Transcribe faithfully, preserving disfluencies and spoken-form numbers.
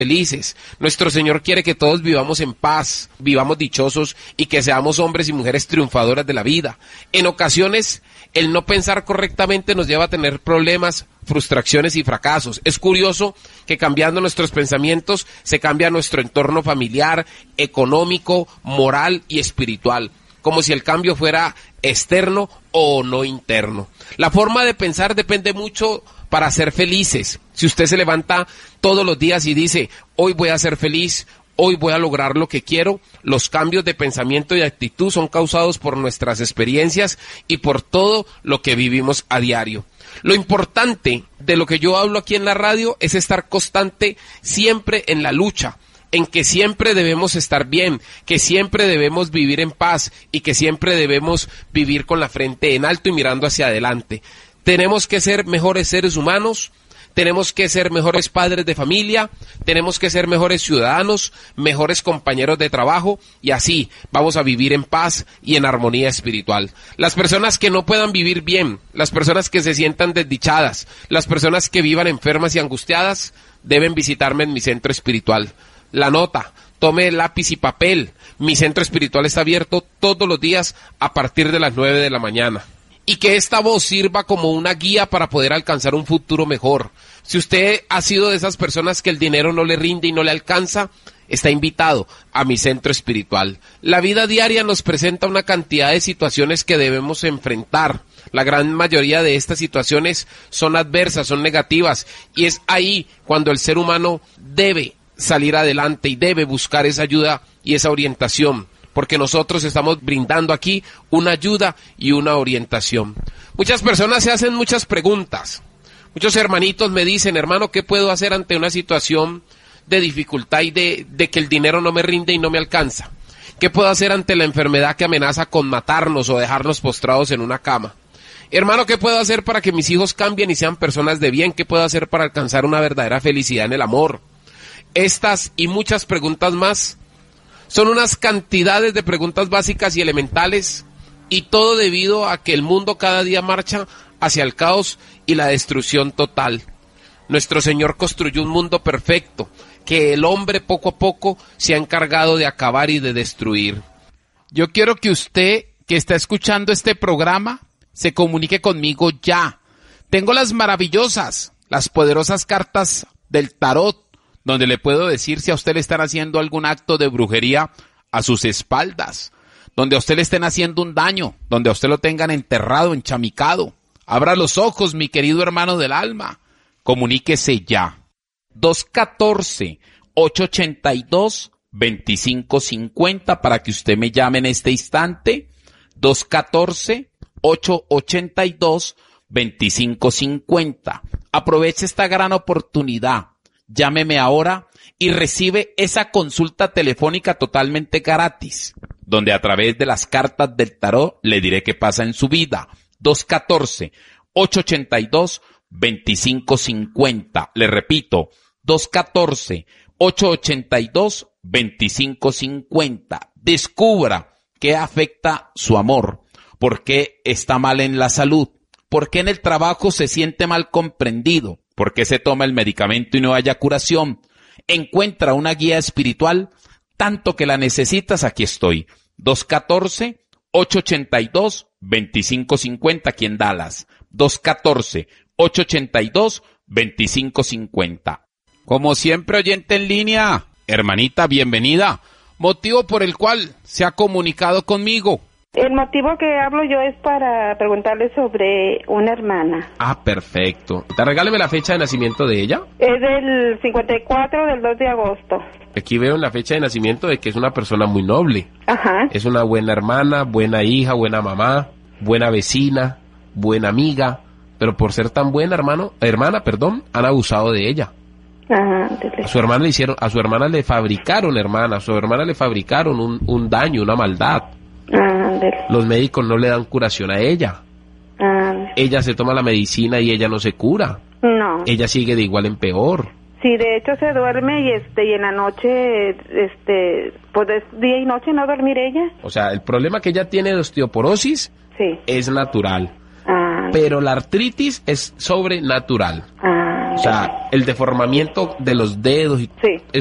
felices. Nuestro Señor quiere que todos vivamos en paz, vivamos dichosos y que seamos hombres y mujeres triunfadoras de la vida. En ocasiones, el no pensar correctamente nos lleva a tener problemas, frustraciones y fracasos. Es curioso que cambiando nuestros pensamientos se cambia nuestro entorno familiar, económico, moral y espiritual, como si el cambio fuera externo o no interno. La forma de pensar depende mucho para ser felices. Si usted se levanta todos los días y dice, hoy voy a ser feliz, hoy voy a lograr lo que quiero, los cambios de pensamiento y actitud son causados por nuestras experiencias y por todo lo que vivimos a diario. Lo importante de lo que yo hablo aquí en la radio es estar constante siempre en la lucha, en que siempre debemos estar bien, que siempre debemos vivir en paz y que siempre debemos vivir con la frente en alto y mirando hacia adelante. Tenemos que ser mejores seres humanos, tenemos que ser mejores padres de familia, tenemos que ser mejores ciudadanos, mejores compañeros de trabajo y así vamos a vivir en paz y en armonía espiritual. Las personas que no puedan vivir bien, las personas que se sientan desdichadas, las personas que vivan enfermas y angustiadas, deben visitarme en mi centro espiritual. La nota, tome lápiz y papel. Mi centro espiritual está abierto todos los días a partir de las nueve de la mañana. Y que esta voz sirva como una guía para poder alcanzar un futuro mejor. Si usted ha sido de esas personas que el dinero no le rinde y no le alcanza, está invitado a mi centro espiritual. La vida diaria nos presenta una cantidad de situaciones que debemos enfrentar. La gran mayoría de estas situaciones son adversas, son negativas, y es ahí cuando el ser humano debe salir adelante y debe buscar esa ayuda y esa orientación, porque nosotros estamos brindando aquí una ayuda y una orientación. Muchas personas se hacen muchas preguntas. Muchos hermanitos me dicen, hermano, ¿qué puedo hacer ante una situación de dificultad y de, de que el dinero no me rinde y no me alcanza? ¿Qué puedo hacer ante la enfermedad que amenaza con matarnos o dejarnos postrados en una cama? Hermano, ¿qué puedo hacer para que mis hijos cambien y sean personas de bien? ¿Qué puedo hacer para alcanzar una verdadera felicidad en el amor? Estas y muchas preguntas más son unas cantidades de preguntas básicas y elementales, y todo debido a que el mundo cada día marcha hacia el caos y la destrucción total. Nuestro Señor construyó un mundo perfecto que el hombre poco a poco se ha encargado de acabar y de destruir. Yo quiero que usted, que está escuchando este programa, se comunique conmigo ya. Tengo las maravillosas, las poderosas cartas del tarot, donde le puedo decir si a usted le están haciendo algún acto de brujería a sus espaldas, donde a usted le estén haciendo un daño, donde a usted lo tengan enterrado, enchamicado. Abra los ojos, mi querido hermano del alma. Comuníquese ya. dos uno cuatro, ocho ocho dos, dos cinco cinco cero para que usted me llame en este instante. dos uno cuatro, ocho ocho dos, dos cinco cinco cero. Aproveche esta gran oportunidad. Llámeme ahora y recibe esa consulta telefónica totalmente gratis, donde a través de las cartas del tarot le diré qué pasa en su vida. dos uno cuatro, ocho ocho dos, dos cinco cinco cero. Le repito, dos uno cuatro, ocho ocho dos, dos cinco cinco cero. Descubra qué afecta su amor, por qué está mal en la salud, por qué en el trabajo se siente mal comprendido, por qué se toma el medicamento y no haya curación. Encuentra una guía espiritual, tanto que la necesitas, aquí estoy. dos uno cuatro, ocho ocho dos, dos cinco cinco cero aquí en Dallas. dos uno cuatro, ocho ocho dos, dos cinco cinco cero. Como siempre, oyente en línea, hermanita, bienvenida. Motivo por el cual se ha comunicado conmigo. El motivo que hablo yo es para preguntarle sobre una hermana. Ah, perfecto. ¿Te regáleme la fecha de nacimiento de ella? Es del cincuenta y cuatro del dos de agosto. Aquí veo en la fecha de nacimiento de que es una persona muy noble. Ajá. Es una buena hermana, buena hija, buena mamá, buena vecina, buena amiga, pero por ser tan buena hermano, hermana, perdón, han abusado de ella. Ajá. A su hermana le hicieron, a su hermana le fabricaron, hermana, a su hermana le fabricaron un, un daño, una maldad. Ah, los médicos no le dan curación a ella. Ah, ella se toma la medicina y ella no se cura. No. Ella sigue de igual en peor. Sí, de hecho se duerme y este y en la noche, este, pues es día y noche no dormir ella. O sea, el problema que ella tiene de osteoporosis sí. es natural. Ah. Pero la artritis es sobrenatural. Ah. O sea, el deformamiento de los dedos y Sí.